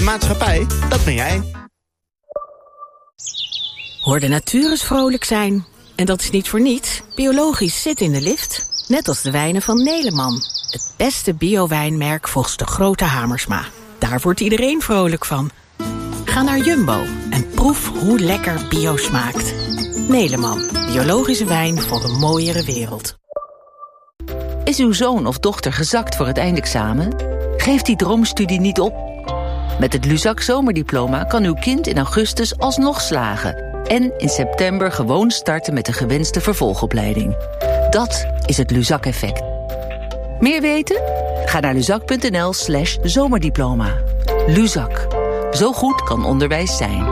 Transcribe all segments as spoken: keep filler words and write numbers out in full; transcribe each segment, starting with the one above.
De maatschappij, dat ben jij. Hoor de natuur eens vrolijk zijn. En dat is niet voor niets. Biologisch zit in de lift. Net als de wijnen van Neleman. Het beste bio-wijnmerk volgens de grote Hamersma. Daar wordt iedereen vrolijk van. Ga naar Jumbo en proef hoe lekker bio smaakt. Neleman, biologische wijn voor een mooiere wereld. Is uw zoon of dochter gezakt voor het eindexamen? Geef die droomstudie niet op. Met het Luzak zomerdiploma kan uw kind in augustus alsnog slagen. En in september gewoon starten met de gewenste vervolgopleiding. Dat is het Luzak-effect. Meer weten? Ga naar luzak.nl slash zomerdiploma. Luzak. Zo goed kan onderwijs zijn.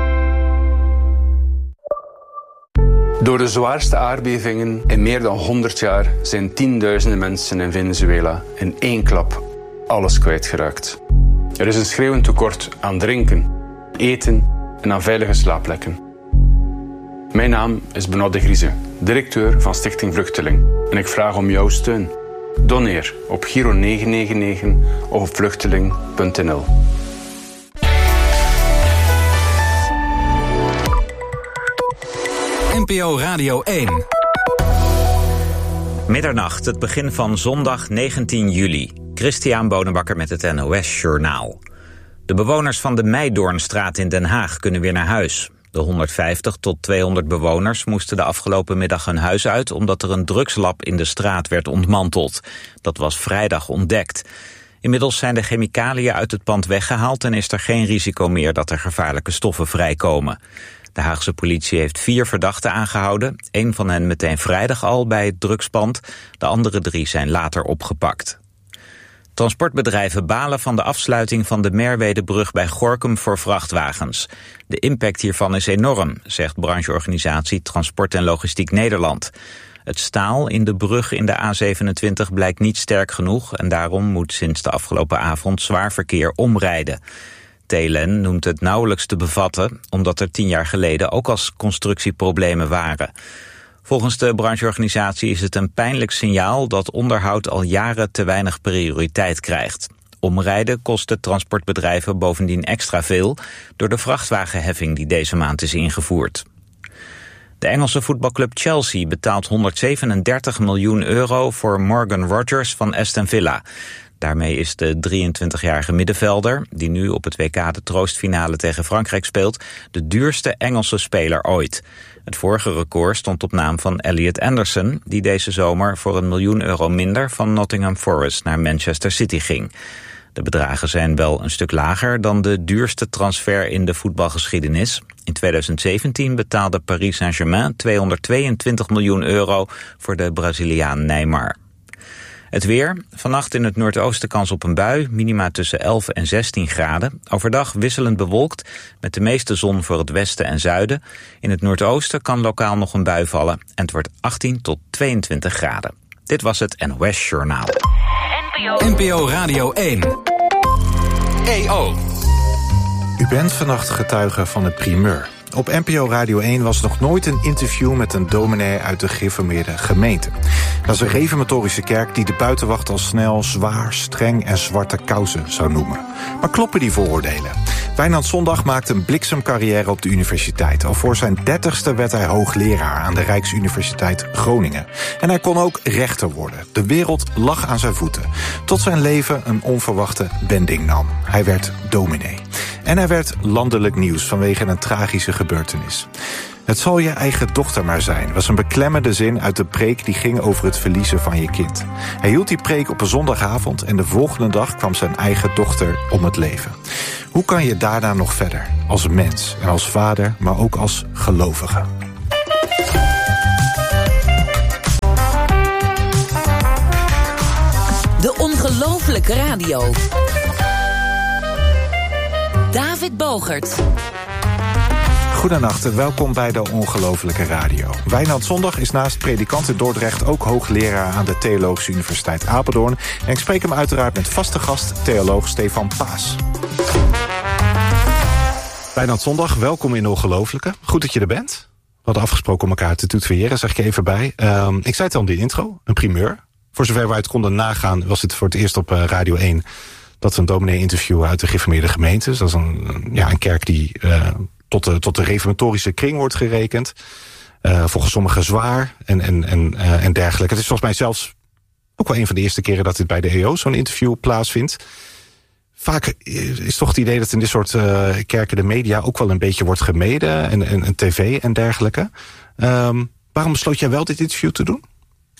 Door de zwaarste aardbevingen in meer dan honderd jaar zijn tienduizenden mensen in Venezuela in één klap alles kwijtgeraakt. Er is een schreeuwend tekort aan drinken, eten en aan veilige slaapplekken. Mijn naam is Benoît de Grieze, directeur van Stichting Vluchteling. En ik vraag om jouw steun. Doneer op Giro negen negen negen of op vluchteling punt n l. N P O Radio één. Middernacht, het begin van zondag negentien juli. Christian Bonenbakker met het N O S Journaal. De bewoners van de Meidoornstraat in Den Haag kunnen weer naar huis. De honderdvijftig tot tweehonderd bewoners moesten de afgelopen middag hun huis uit omdat er een drugslab in de straat werd ontmanteld. Dat was vrijdag ontdekt. Inmiddels zijn de chemicaliën uit het pand weggehaald en is er geen risico meer dat er gevaarlijke stoffen vrijkomen. De Haagse politie heeft vier verdachten aangehouden. Eén van hen meteen vrijdag al bij het drugspand. De andere drie zijn later opgepakt. Transportbedrijven balen van de afsluiting van de Merwedebrug bij Gorinchem voor vrachtwagens. De impact hiervan is enorm, zegt brancheorganisatie Transport en Logistiek Nederland. Het staal in de brug in de A zevenentwintig blijkt niet sterk genoeg en daarom moet sinds de afgelopen avond zwaar verkeer omrijden. T L N noemt het nauwelijks te bevatten, omdat er tien jaar geleden ook al constructieproblemen waren. Volgens de brancheorganisatie is het een pijnlijk signaal dat onderhoud al jaren te weinig prioriteit krijgt. Omrijden kost de transportbedrijven bovendien extra veel door de vrachtwagenheffing die deze maand is ingevoerd. De Engelse voetbalclub Chelsea betaalt honderdzevenendertig miljoen euro voor Morgan Rogers van Aston Villa. Daarmee is de drieëntwintigjarige middenvelder, die nu op het W K de troostfinale tegen Frankrijk speelt, de duurste Engelse speler ooit. Het vorige record stond op naam van Elliot Anderson, die deze zomer voor een miljoen euro minder van Nottingham Forest naar Manchester City ging. De bedragen zijn wel een stuk lager dan de duurste transfer in de voetbalgeschiedenis. In tweeduizend zeventien betaalde Paris Saint-Germain tweehonderdtweeëntwintig miljoen euro voor de Braziliaan Neymar. Het weer. Vannacht in het noordoosten kans op een bui. Minima tussen elf en zestien graden. Overdag wisselend bewolkt. Met de meeste zon voor het westen en zuiden. In het noordoosten kan lokaal nog een bui vallen. En het wordt achttien tot tweeëntwintig graden. Dit was het N O S Journaal. N P O Radio één. E O. U bent vannacht getuige van het primeur. Op N P O Radio één was nog nooit een interview met een dominee uit de gereformeerde gemeente. Dat is een reformatorische kerk die de buitenwacht al snel zwaar, streng en zwarte kousen zou noemen. Maar kloppen die vooroordelen? Wijnand Zondag maakte een bliksemcarrière op de universiteit. Al voor zijn dertigste werd hij hoogleraar aan de Rijksuniversiteit Groningen. En hij kon ook rechter worden. De wereld lag aan zijn voeten. Tot zijn leven een onverwachte wending nam. Hij werd dominee. En hij werd landelijk nieuws vanwege een tragische gebeurtenis. Het zal je eigen dochter maar zijn, was een beklemmende zin uit de preek die ging over het verliezen van je kind. Hij hield die preek op een zondagavond en de volgende dag kwam zijn eigen dochter om het leven. Hoe kan je daarna nog verder? Als mens en als vader, maar ook als gelovige. De ongelofelijke radio. David Bogert. Goedenacht en welkom bij de Ongelofelijke Radio. Wijnand Zondag is naast predikant in Dordrecht ook hoogleraar aan de Theologische Universiteit Apeldoorn. En ik spreek hem uiteraard met vaste gast, theoloog Stefan Paas. Wijnand Zondag, welkom in Ongelofelijke. Goed dat je er bent. We hadden afgesproken om elkaar te tutoyeren, zeg ik even bij. Um, ik zei het al in de intro, een primeur. Voor zover wij het konden nagaan was het voor het eerst op uh, Radio één... dat ze een dominee interviewen uit de gereformeerde gemeentes. Dat is een, ja, een kerk die uh, tot, de, tot de reformatorische kring wordt gerekend. Uh, volgens sommigen zwaar en, en, en, uh, en dergelijke. Het is volgens mij zelfs ook wel een van de eerste keren dat dit bij de E O zo'n interview plaatsvindt. Vaak is toch het idee dat in dit soort uh, kerken de media ook wel een beetje wordt gemeden. En, en, en tv en dergelijke. Um, waarom besloot jij wel dit interview te doen?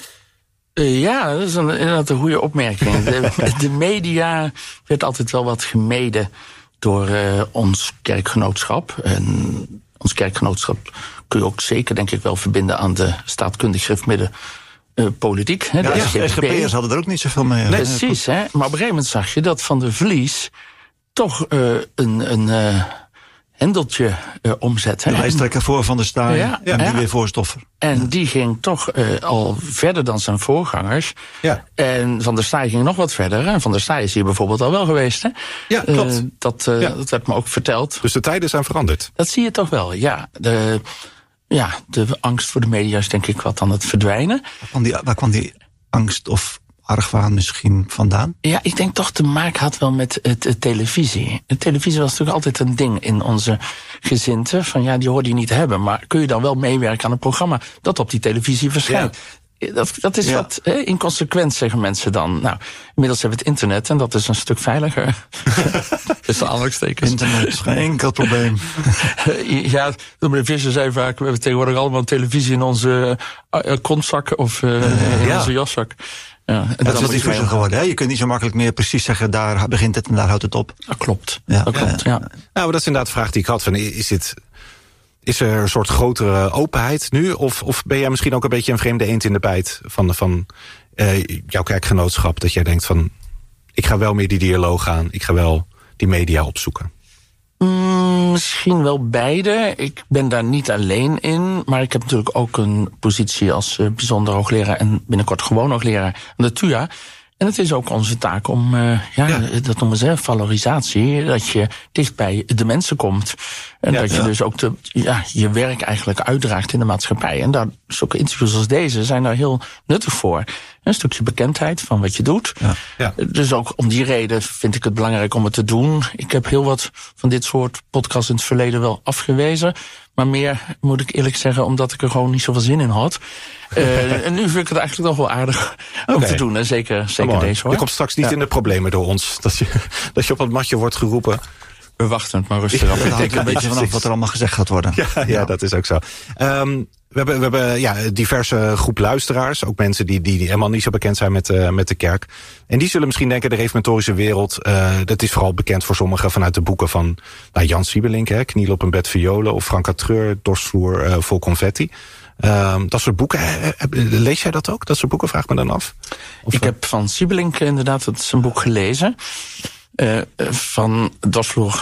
Uh, ja, dat is een, inderdaad een goede opmerking. De, de media werd altijd wel wat gemeden door uh, ons kerkgenootschap. En ons kerkgenootschap kun je ook zeker, denk ik, wel verbinden aan de staatkundig gereformeerde uh, politiek. Hè, ja, de S G P'ers hadden er ook niet zoveel mee. Nee, precies, hè. Maar op een gegeven moment zag je dat Van der Vlies toch uh, een, een uh, hendeltje uh, omzet. De lijsttrekker voor Van der Staaij ja, en ja. die weer voorstoffer. En die ging toch uh, al verder dan zijn voorgangers. Ja. En Van der Staaij ging nog wat verder. En Van der Staaij is hier bijvoorbeeld al wel geweest. Hè? Ja, klopt. Uh, dat, uh, ja. dat werd me ook verteld. Dus de tijden zijn veranderd. Dat zie je toch wel, ja. De, ja, de angst voor de media is denk ik wat aan het verdwijnen. Waar kwam die, waar kwam die angst of argwaan misschien vandaan? Ja, ik denk toch te maken had wel met het, het televisie. De televisie was natuurlijk altijd een ding in onze gezinten. Van ja, die hoorde je niet hebben. Maar kun je dan wel meewerken aan een programma dat op die televisie verschijnt? Ja. Dat, dat is ja. wat hè, inconsequent, zeggen mensen dan. Nou, inmiddels hebben we het internet en dat is een stuk veiliger. Dus de aanhalingstekens. Internet is geen enkel probleem. Ja, meneer Visser zei vaak, we hebben tegenwoordig allemaal televisie in onze uh, kontzak of uh, in ja. onze jaszak. Ja, en dat is wat diffuser geworden. Hè? Je kunt niet zo makkelijk meer precies zeggen, daar begint het en daar houdt het op. Dat klopt. Ja. Dat klopt, ja. Nou, maar dat is inderdaad de vraag die ik had. Van, is, dit, is er een soort grotere openheid nu? Of, of ben jij misschien ook een beetje een vreemde eend in de bijt van, van uh, jouw kerkgenootschap? Dat jij denkt van, ik ga wel meer die dialoog aan. Ik ga wel die media opzoeken. Mm, misschien wel beide. Ik ben daar niet alleen in. Maar ik heb natuurlijk ook een positie als uh, bijzonder hoogleraar en binnenkort gewoon hoogleraar aan de T U A. En het is ook onze taak om, uh, ja, ja, dat noemen ze valorisatie, dat je dicht bij de mensen komt. En ja, dat je ja. dus ook de, ja, je werk eigenlijk uitdraagt in de maatschappij. En daar, zulke interviews als deze zijn daar heel nuttig voor. Een stukje bekendheid van wat je doet. Ja. Ja. Dus ook om die reden vind ik het belangrijk om het te doen. Ik heb heel wat van dit soort podcasts in het verleden wel afgewezen. Maar meer, moet ik eerlijk zeggen, omdat ik er gewoon niet zoveel zin in had. Uh, en nu vind ik het eigenlijk nog wel aardig om okay. te doen. En zeker, zeker deze hoor. Je komt straks niet ja. in de problemen door ons. Dat je, dat je op het matje wordt geroepen. We wachten het maar rustig af. Het hangt een beetje vanaf wat er allemaal gezegd gaat worden. Ja, ja, ja. Dat is ook zo. Um, we hebben, we hebben ja, diverse groep luisteraars. Ook mensen die, die, die helemaal niet zo bekend zijn met, uh, met de kerk. En die zullen misschien denken, de reformatorische wereld, uh, dat is vooral bekend voor sommigen vanuit de boeken van nou, Jan Siebelink, hè, Kniel op een bed violen, of Franka Treur, Dorsvloer uh, vol confetti. Um, dat soort boeken, lees jij dat ook? Dat soort boeken, vraag me dan af. Of ik heb van Siebelink inderdaad het zijn boek gelezen. Uh, van Dorsvloer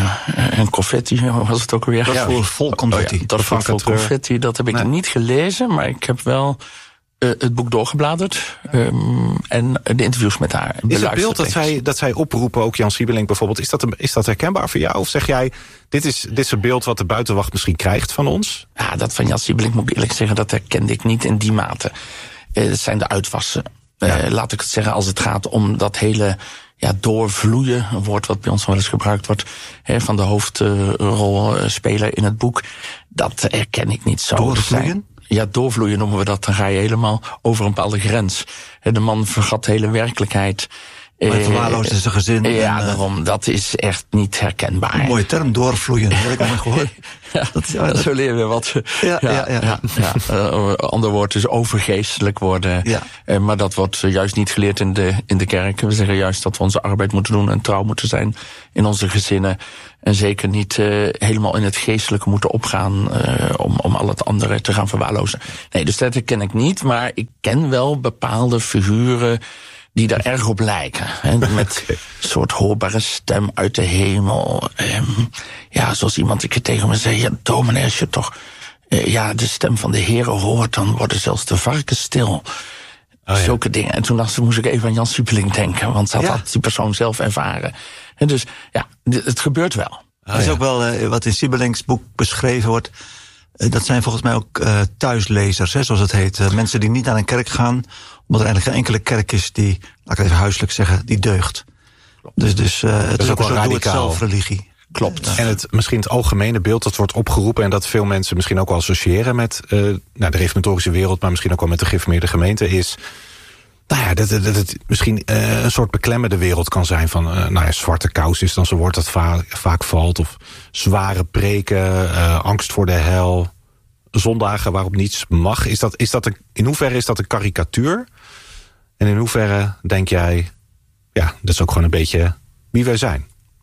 uh, en confetti, was het ook alweer? Dorsvloer ja. vol confetti. Oh ja, Dorsvloer vol confetti, dat heb ik nee. niet gelezen, maar ik heb wel uh, het boek doorgebladerd um, en de interviews met haar beluisterd. Is het beeld dat zij, dat zij oproepen, ook Jan Siebelink bijvoorbeeld, is dat, een, is dat herkenbaar voor jou? Of zeg jij, dit is, dit is een beeld wat de buitenwacht misschien krijgt van ons? Ja, dat van Jan Siebelink moet ik eerlijk zeggen, dat herkende ik niet in die mate. Uh, dat zijn de uitwassen. Ja. Uh, laat ik het zeggen, als het gaat om dat hele ja, doorvloeien, een woord wat bij ons wel eens gebruikt wordt, hè, van de hoofdrolspeler in het boek, dat herken ik niet zo. Doorvloeien? Ja, doorvloeien noemen we dat. Dan ga je helemaal over een bepaalde grens. De man vergat de hele werkwerkelijkheid. Maar het verwaarloosde zijn gezin. Ja, en, daarom, dat is echt niet herkenbaar. Een mooie term, doorvloeien. Dat heb ik al niet gehoord. Ja, dat, ja, dat zo leren we wat. Ja, ja, ja. ja, ja. ja. Uh, ander woord is overgeestelijk worden. Ja. Uh, maar dat wordt juist niet geleerd in de, in de kerk. We zeggen juist dat we onze arbeid moeten doen en trouw moeten zijn in onze gezinnen. En zeker niet uh, helemaal in het geestelijke moeten opgaan uh, om, om al het andere te gaan verwaarlozen. Nee, dus dat ken ik niet. Maar ik ken wel bepaalde figuren die daar erg op lijken. Hè, met een soort hoorbare stem uit de hemel. Um, ja, zoals iemand een keer tegen me zei, ja, dominee, als je toch uh, ja, de stem van de Heere hoort, dan worden zelfs de varkens stil. Oh, ja. Zulke dingen. En toen dacht ik, moest ik even aan Jan Siebelink denken, want dat ja. had die persoon zelf ervaren. En dus ja, het gebeurt wel. Oh, dat is ja. ook wel uh, wat in Siebelinks boek beschreven wordt. Uh, dat zijn volgens mij ook uh, thuislezers, hè, zoals het heet. Uh, mensen die niet naar een kerk gaan, omdat er eigenlijk geen enkele kerk is die, laat ik het even huiselijk zeggen, die deugt. Dus, dus uh, het is ook wel radicaal religie. Klopt. En het, misschien het algemene beeld dat wordt opgeroepen en dat veel mensen misschien ook wel associëren met uh, nou, de reformatorische wereld, maar misschien ook wel met de gereformeerde gemeente, is nou ja, dat, dat, dat het misschien uh, een soort beklemmende wereld kan zijn van uh, nou ja, zwarte kous is dan zo'n woord dat va- vaak valt, of zware preken, uh, angst voor de hel, zondagen waarop niets mag. Is dat, is dat een, in hoeverre is dat een karikatuur? En in hoeverre denk jij, ja, dat is ook gewoon een beetje wie wij zijn?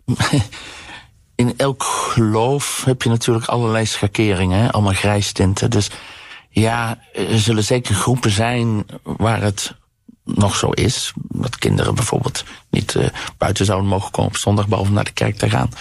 In elk geloof heb je natuurlijk allerlei schakeringen, hè? Allemaal grijstinten. Dus ja, er zullen zeker groepen zijn waar het nog zo is. Dat kinderen bijvoorbeeld niet uh, buiten zouden mogen komen op zondag, behalve naar de kerk te gaan.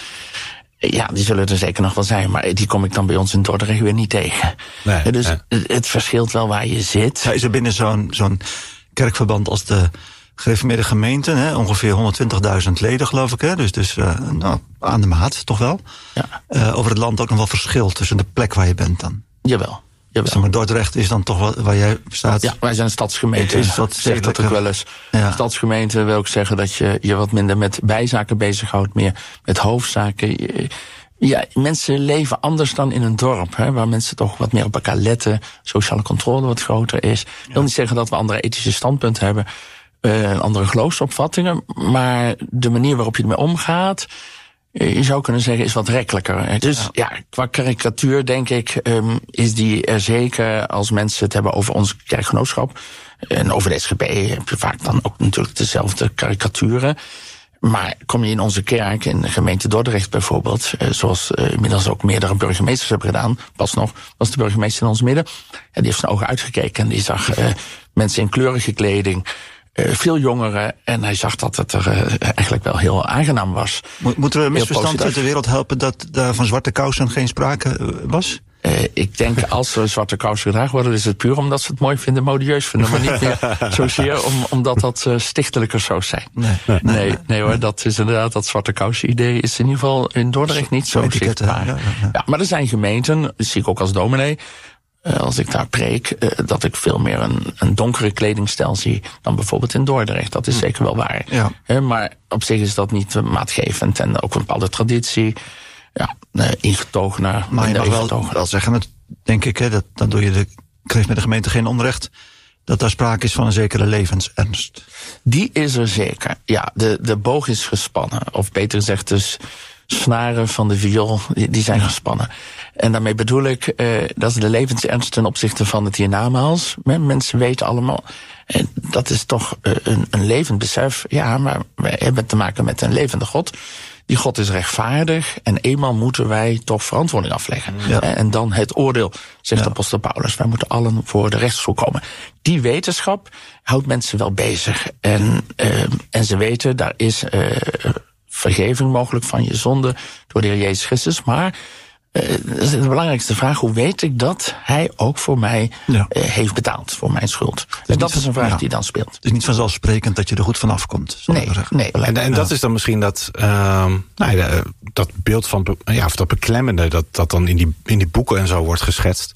Ja, die zullen er zeker nog wel zijn, maar die kom ik dan bij ons in Dordrecht weer niet tegen. Nee, dus nee. Het, het verschilt wel waar je zit. Ja, is er binnen zo'n, zo'n kerkverband als de gereformeerde gemeente, hè, ongeveer honderdtwintigduizend leden geloof ik, hè, dus, dus uh, nou, aan de maat toch wel. Ja. Uh, over het land ook nog wel verschil tussen de plek waar je bent dan. Jawel. Jawel. Maar Dordrecht is dan toch wel waar jij staat? Ja, wij zijn een stadsgemeente. Is dat zeg dat ook wel eens. Ja. Stadsgemeente wil ook zeggen dat je je wat minder met bijzaken bezighoudt, meer met hoofdzaken. Ja, mensen leven anders dan in een dorp, hè, waar mensen toch wat meer op elkaar letten, sociale controle wat groter is. Ik wil ja. niet zeggen dat we andere ethische standpunten hebben, uh, andere geloofsopvattingen, maar de manier waarop je ermee omgaat, je zou kunnen zeggen, is wat rekkelijker. Dus ja, ja qua karikatuur denk ik, um, is die er zeker als mensen het hebben over ons kerkgenootschap. En over de S G P heb je vaak dan ook natuurlijk dezelfde karikaturen. Maar kom je in onze kerk, in de gemeente Dordrecht bijvoorbeeld, uh, zoals uh, inmiddels ook meerdere burgemeesters hebben gedaan, pas nog was de burgemeester in ons midden, ja, die heeft zijn ogen uitgekeken en die zag uh, mensen in kleurige kleding, Uh, veel jongeren, en hij zag dat het er uh, eigenlijk wel heel aangenaam was. Mo- moeten we een misverstand uit de wereld helpen dat daar van zwarte kousen geen sprake uh, was? Uh, ik denk als er zwarte kousen gedragen worden, is het puur omdat ze het mooi vinden, modieus vinden, maar niet meer zozeer om, omdat dat uh, stichtelijker zou zijn. Nee, nee, nee, nee, nee hoor, dat is inderdaad, dat zwarte kousen idee is in ieder geval in Dordrecht niet zo zichtbaar. Ja, ja, ja. Ja, maar er zijn gemeenten, dat zie ik ook als dominee, als ik daar preek, dat ik veel meer een, een donkere kledingstijl zie dan bijvoorbeeld in Dordrecht. Dat is hm. zeker wel waar. Ja. Maar op zich is dat niet maatgevend en ook een bepaalde traditie. Ja, ingetogener. Maar je mag wel, wel zeggen, dat denk ik, hè, dat, dan doe je de, geeft met de gemeente geen onrecht, dat daar sprake is van een zekere levensernst. Die is er zeker. Ja, de, de boog is gespannen. Of beter gezegd, dus snaren van de viool, die, die zijn gespannen. En daarmee bedoel ik, uh, dat is de levensernst ten opzichte van het hiernamaals. Mensen weten allemaal, en dat is toch uh, een, een levend besef. Ja, maar wij hebben te maken met een levende God. Die God is rechtvaardig en eenmaal moeten wij toch verantwoording afleggen. Ja. En dan het oordeel, zegt ja. apostel Paulus. Wij moeten allen voor de rechtsstoel komen. Die wetenschap houdt mensen wel bezig. En, uh, en ze weten, daar is uh, vergeving mogelijk van je zonde door de Heer Jezus Christus. Maar uh, dat is de belangrijkste vraag, hoe weet ik dat hij ook voor mij ja. uh, heeft betaald, voor mijn schuld? En dat is een vraag ja. die dan speelt. Het is niet vanzelfsprekend dat je er goed vanaf komt. Nee, nee. En, en dat is dan misschien dat, uh, nou ja, dat beeld van, ja, of dat beklemmende, dat, dat dan in die, in die boeken en zo wordt geschetst.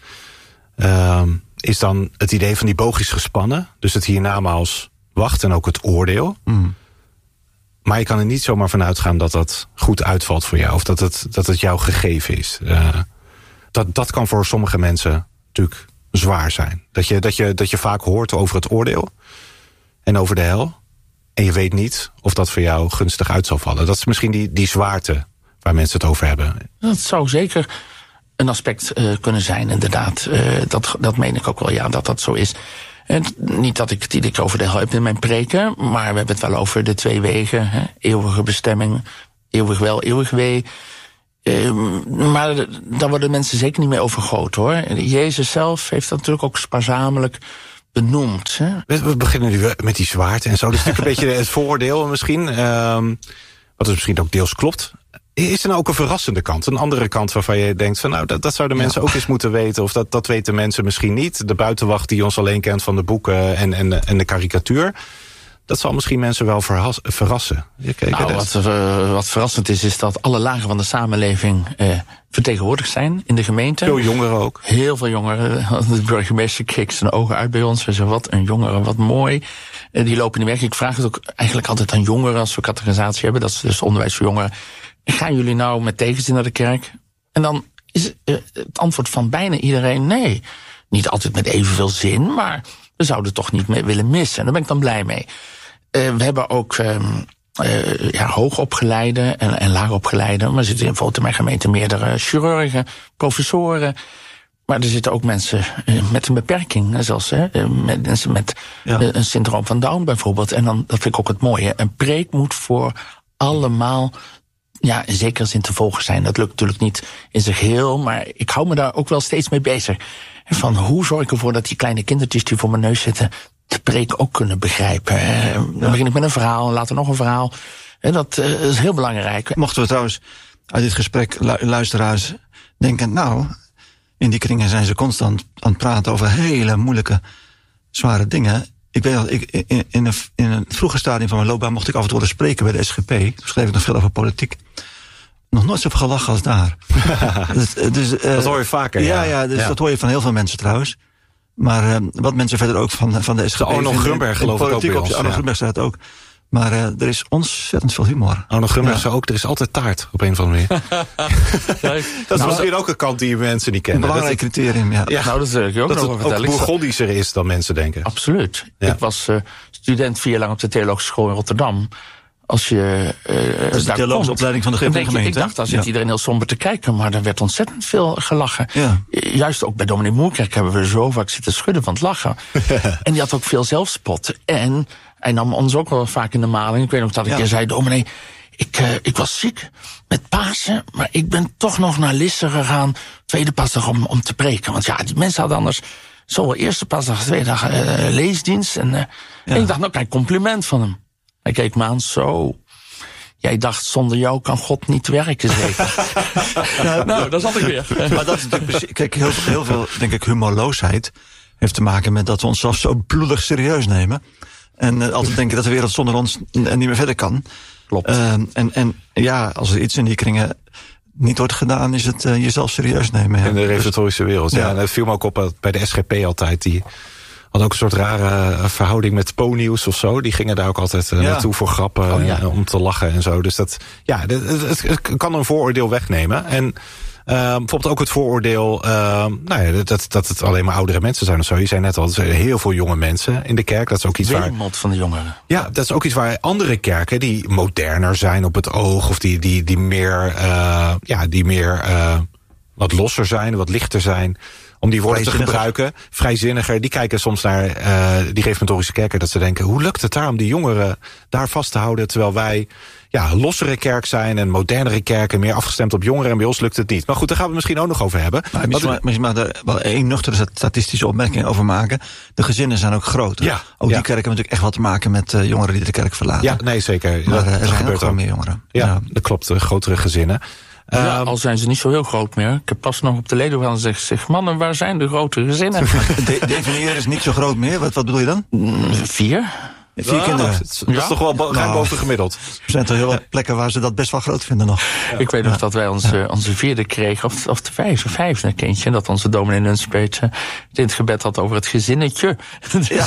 Uh, is dan het idee van die boog is gespannen, dus het hiernamaals wacht en ook het oordeel. Mm. Maar je kan er niet zomaar van uitgaan dat dat goed uitvalt voor jou, of dat het, dat het jou gegeven is. Uh, dat, dat kan voor sommige mensen natuurlijk zwaar zijn. Dat je, dat, je, dat je vaak hoort over het oordeel en over de hel, en je weet niet of dat voor jou gunstig uit zal vallen. Dat is misschien die, die zwaarte waar mensen het over hebben. Dat zou zeker een aspect uh, kunnen zijn, inderdaad. Uh, dat, dat meen ik ook wel, ja, dat dat zo is. En niet dat ik het iedere keer over de hel heb in mijn preken, maar we hebben het wel over de twee wegen. Hè? Eeuwige bestemming, eeuwig wel, eeuwig wee. Uh, maar daar worden mensen zeker niet mee overgoten, hoor. Jezus zelf heeft dat natuurlijk ook spaarzamelijk benoemd. Hè? We, we beginnen nu met die zwaarte en zo. Dat is natuurlijk een beetje het vooroordeel misschien. Um, wat dus misschien ook deels klopt. Is er nou ook een verrassende kant? Een andere kant waarvan je denkt van nou, dat, dat zouden mensen ja. ook eens moeten weten. Of dat, dat weten mensen misschien niet. De buitenwacht die ons alleen kent van de boeken en, en, en de karikatuur. Dat zal misschien mensen wel verras, verrassen. Kijk, nou, wat, uh, wat verrassend is, is dat alle lagen van de samenleving uh, vertegenwoordigd zijn in de gemeente. Veel jongeren ook. Heel veel jongeren. De burgemeester keek zijn ogen uit bij ons. Hij zei, wat een jongeren, wat mooi. Uh, die lopen in de weg. Ik vraag het ook eigenlijk altijd aan jongeren als we categorisatie hebben. Dat is dus onderwijs voor jongeren. Gaan jullie nou met tegenzin naar de kerk? En dan is uh, het antwoord van bijna iedereen nee. Niet altijd met evenveel zin, maar we zouden het toch niet mee willen missen. En daar ben ik dan blij mee. Uh, we hebben ook uh, uh, ja, hoogopgeleide en, en laagopgeleide. Maar er zitten in bijvoorbeeld in mijn gemeente meerdere chirurgen, professoren. Maar er zitten ook mensen uh, met een beperking. Zelfs uh, met mensen met ja. uh, een syndroom van Down bijvoorbeeld. En dan, dat vind ik ook het mooie. Een preek moet voor allemaal, ja, in zekere zin te volgen zijn. Dat lukt natuurlijk niet in zijn geheel. Maar ik hou me daar ook wel steeds mee bezig. Van hoe zorg ik ervoor dat die kleine kindertjes die voor mijn neus zitten de preek ook kunnen begrijpen. Dan begin ik met een verhaal en later nog een verhaal. Dat is heel belangrijk. Mochten we trouwens uit dit gesprek luisteraars denken, nou, in die kringen zijn ze constant aan het praten over hele moeilijke, zware dingen. Ik weet dat ik in, in, een, in een vroege stadium van mijn loopbaan mocht ik af en toe worden spreken bij de S G P. Toen schreef ik nog veel over politiek. Nog nooit zoveel gelachen als daar. dus, dus, uh, dat hoor je vaker, ja. Ja, ja, dus ja. Dat hoor je van heel veel mensen trouwens. Maar uh, wat mensen verder ook van, van de S G P... Arno Grunberg geloof ik ook bij ons. Arno ja. Grunberg staat ook. Maar uh, er is ontzettend veel humor. Arno Grunberg ja. zei ook, er is altijd taart op een of andere manier. dat is nou, misschien ook een kant die mensen niet kennen. Een belangrijk dat criterium, ja. ja. Nou, dat wil ik ook dat nog het vertellen. ook Bourgondischer is dan mensen denken. Absoluut. Ja. Ik was uh, student vier jaar lang op de Theologische School in Rotterdam. Als je uh, dat is de theologische opleiding van de gemeente. Ik dacht, daar zit ja. iedereen heel somber te kijken, maar er werd ontzettend veel gelachen. Ja. Juist ook bij dominee Moerkerk hebben we zo vaak zitten schudden van het lachen. En die had ook veel zelfspot. En hij nam ons ook wel vaak in de maling. Ik weet nog dat ik ja. keer zei, dominee, ik, uh, ik was ziek met Pasen, maar ik ben toch nog naar Lisse gegaan, tweede pasdag, om, om te preken. Want ja, die mensen hadden anders zowel eerste pasdag, tweede dag uh, leesdienst. En, uh, ja. en ik dacht, nou, kijk, compliment van hem. Hij keek me aan, zo. Jij dacht, zonder jou kan God niet werken, zeker? nou, nou, daar zat ik weer. Maar dat is natuurlijk, kijk, heel, heel veel, denk ik, humorloosheid heeft te maken met dat we onszelf zo bloedig serieus nemen. En uh, altijd denken dat de wereld zonder ons n- niet meer verder kan. Klopt. Uh, en, en ja, als er iets in die kringen niet wordt gedaan, is het uh, jezelf serieus nemen. Ja. In de reformatorische wereld, ja. ja. En dat viel me ook op bij de S G P altijd, die had ook een soort rare verhouding met Po-nieuws of zo. Die gingen daar ook altijd uh, ja. naartoe voor grappen, oh, ja. uh, om te lachen en zo. Dus dat, ja, het, het, het kan een vooroordeel wegnemen. En uh, bijvoorbeeld ook het vooroordeel, uh, nou ja, dat, dat het alleen maar oudere mensen zijn of zo. Je zei net al, er zijn heel veel jonge mensen in de kerk. Dat is ook iets waar Weermot van de jongeren. Ja, dat is ook iets waar andere kerken die moderner zijn op het oog, of die, die, die meer, uh, ja, die meer uh, wat losser zijn, wat lichter zijn, om die woorden te gebruiken, vrijzinniger, die kijken soms naar uh, die reformatorische kerken, dat ze denken, hoe lukt het daar om die jongeren daar vast te houden, terwijl wij ja, lossere kerk zijn en modernere kerken, meer afgestemd op jongeren, en bij ons lukt het niet. Maar goed, daar gaan we het misschien ook nog over hebben. Maar misschien, maar, misschien maar er wel één nuchtere statistische opmerking over maken. De gezinnen zijn ook groter. Ja, ook ja. die kerken hebben natuurlijk echt wat te maken met uh, jongeren die de kerk verlaten. Ja, nee, zeker. Maar uh, er dat zijn gebeurt ook gewoon meer jongeren. Ja, ja, dat klopt. Grotere gezinnen. Ja, um, al zijn ze niet zo heel groot meer. Ik heb pas nog op de ledenraad gezegd, zeg, mannen, waar zijn de grote gezinnen? De, definiëren is niet zo groot meer. Wat, wat bedoel je dan? Mm, vier. Vier ja, kinderen. Dat is, dat is ja? toch wel bo- ruim nou, boven gemiddeld. Er zijn toch heel wat plekken waar ze dat best wel groot vinden nog. Ja. Ik weet nog ja. dat wij onze, ja. onze vierde kregen, of, of de vijfde, vijfde kindje, dat onze dominee Nunspeet uh, in het gebed had over het gezinnetje. Ja, ja.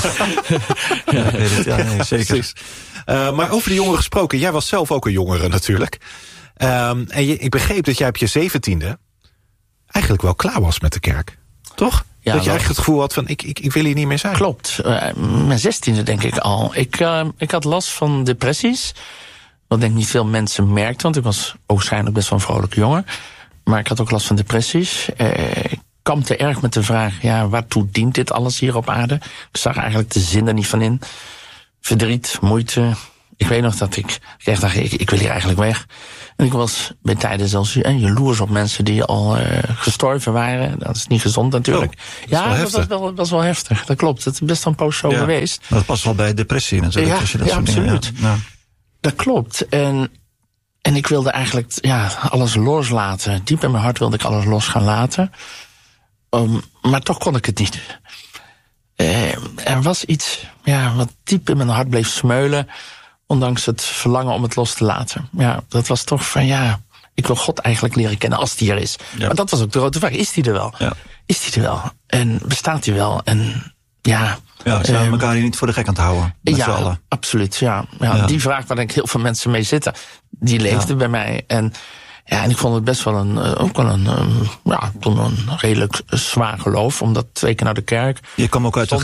ja, het, ja nee, zeker. Uh, maar over de jongeren gesproken, jij was zelf ook een jongere natuurlijk. Um, en je, ik begreep dat jij op je zeventiende eigenlijk wel klaar was met de kerk. Toch? Ja, dat je eigenlijk het gevoel had van, ik, ik, ik wil hier niet meer zijn. Klopt. Uh, mijn zestiende denk ik al. Ik, uh, ik had last van depressies. Wat denk ik niet veel mensen merkten, want ik was waarschijnlijk best wel een vrolijke jongen. Maar ik had ook last van depressies. Uh, ik kampte erg met de vraag, ja, waartoe dient dit alles hier op aarde? Ik zag eigenlijk de zin er niet van in. Verdriet, moeite. Ik weet nog dat ik, ik echt dacht, ik, ik wil hier eigenlijk weg. En ik was bij tijden zelfs en jaloers op mensen die al uh, gestorven waren. Dat is niet gezond natuurlijk. Oh, dat ja, dat was wel, was wel heftig. Dat klopt. Het is best wel een poos zo ja, geweest. Dat past wel bij depressie natuurlijk. Ja, als je dat ja absoluut. Dingen, ja. Dat klopt. En, en ik wilde eigenlijk ja, alles loslaten. Diep in mijn hart wilde ik alles los gaan laten. Um, maar toch kon ik het niet. Uh, er was iets ja, wat diep in mijn hart bleef smeulen, ondanks het verlangen om het los te laten. Ja, dat was toch van ja, ik wil God eigenlijk leren kennen als die er is. Ja. Maar dat was ook de grote vraag, is die er wel? Ja. Is die er wel? En bestaat die wel? En ja... Ja, zijn we elkaar hier niet voor de gek aan het houden? Met ja, z'n allen. absoluut. Ja. Ja, ja. Die vraag waar denk ik heel veel mensen mee zitten, die leefde ja. bij mij. En ja, en ik vond het best wel een, ook wel een, ja, toen een redelijk zwaar geloof, omdat twee keer naar de kerk. Je kwam ook uit